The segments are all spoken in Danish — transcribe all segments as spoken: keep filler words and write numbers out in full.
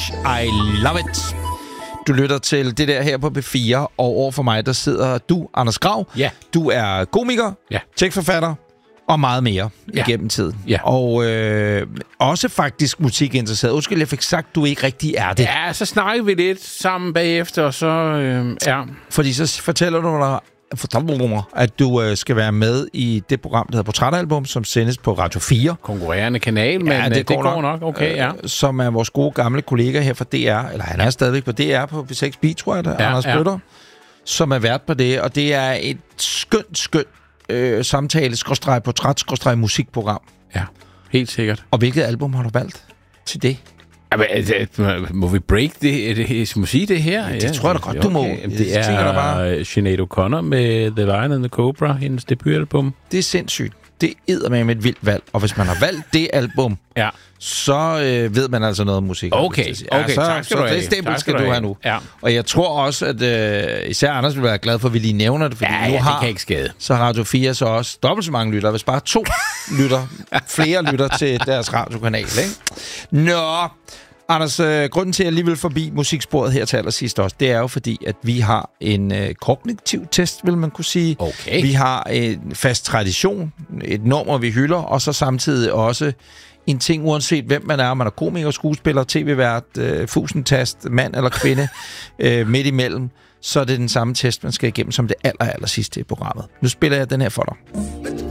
Beach, I love it. Du lytter til det der her på P fire, og over for mig, der sidder du, Anders Grav. Ja. Du er komiker, ja. tekstforfatter og meget mere ja. igennem tiden. Ja. Og øh, også faktisk musikinteresseret. Undskyld, jeg fik sagt, du ikke rigtig er det. Ja, så snakker vi lidt sammen bagefter, og så øh, ja. Fordi så fortæller du dig, at du øh, skal være med i det program, der hedder Portrætalbum, som sendes på Radio fire. Konkurrerende kanal, men ja, det, det går, går nok. nok. Okay, ja. Øh, som er vores gode gamle kollega her fra D R, eller han er stadigvæk på D R på P seks B, tror jeg, der, ja, Anders ja. Bøtter, som er vært på det, og det er et skønt, skønt øh, samtale, skråstreg, portræt, skråstreg, musikprogram. Ja, helt sikkert. Og hvilket album har du valgt til det? Jamen, må vi break det? det må sige det her? Ja, det ja, tror jeg da godt, okay. du må. Det, det er bare... Sinead O'Connor med The Lion and the Cobra, hendes debutalbum. Det er sindssygt. Det æder med et vildt valg. Og hvis man har valgt det album, ja. så øh, ved man altså noget om musik. Okay, okay. Ja, så, tak skal så du have. det stempel skal du have nu. Ja. Og jeg tror også, at øh, især Anders vil være glad for, at vi lige nævner det. Fordi ja, nu ja, har, det kan ikke skade. Så Radio fire så også dobbelt så mange lytter. Hvis bare to lytter, flere lytter til deres radiokanal. Ikke? Nå... Anders, øh, grunden til, at jeg lige vil forbi musiksporet her til allersidst også, det er jo fordi, at vi har en øh, kognitiv test, vil man kunne sige. Okay. Vi har en fast tradition, et nummer, vi hylder, og så samtidig også en ting, uanset hvem man er, om man er komiker, skuespiller, tv-vært, øh, fusentast, mand eller kvinde, øh, midt imellem, så er det den samme test, man skal igennem som det aller, aller sidste i programmet. Nu spiller jeg den her for dig.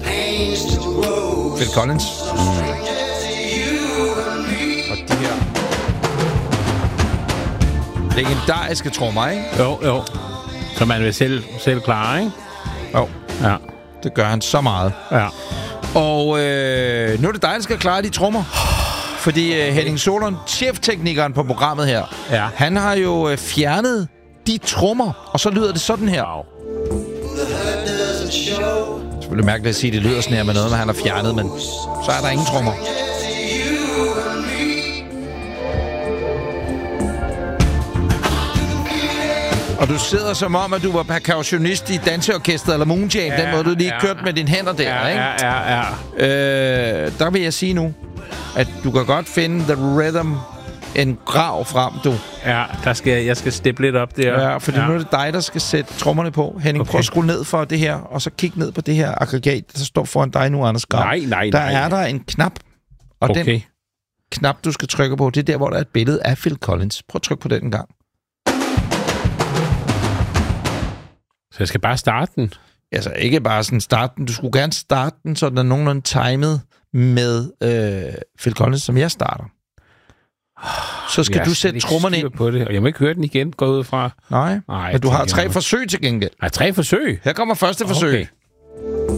Phil Collins. Mm. Og de her legendariske trommer, ikke? Jo, jo. Så man vil selv, selv klare, ikke? Jo. Ja. Det gør han så meget. Ja. Og øh, nu er det dig, der skal klare de trommer. Fordi øh, Henning Solon, chefteknikeren på programmet her, ja. han har jo øh, fjernet de trommer, og så lyder det sådan her. Wow. Det er selvfølgelig mærkeligt at sige, at det lyder sådan her med noget, man han har fjernet, men så er der ingen trommer. Og du sidder som om, at du var percussionist i danseorkestret eller Moonjam, ja, den måde, du lige ja, kørte med dine hænder der, ja, ikke? Ja, ja, ja. Øh, der vil jeg sige nu, at du kan godt finde the rhythm en grav frem, du. Ja, der skal, jeg skal steppe lidt op der. Ja, fordi ja. nu er det dig, der skal sætte trommerne på. Henning, okay. Prøv at skrue ned for det her, og så kig ned på det her aggregat, der står foran dig nu, Anders Grav. Nej, nej, der nej. Der er der en knap, og okay. den knap, du skal trykke på, det er der, hvor der er et billede af Phil Collins. Prøv at trykke på den en gang. Så jeg skal bare starte den? Altså, ikke bare sådan starte den. Du skulle gerne starte den, så den er nogenlunde timet med øh, Phil Collins, som jeg starter. Så skal du sætte trommerne ind. På det, og jeg må ikke høre den igen, gå ud fra. Nej, Nej, men du har tre forsøg til gengæld. Nej, tre forsøg? Her kommer første forsøg. Okay.